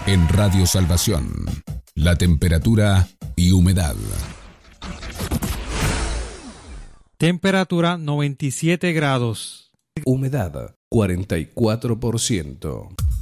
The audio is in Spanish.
En Radio Salvación, la temperatura y humedad. Temperatura 97 grados. Humedad 44%.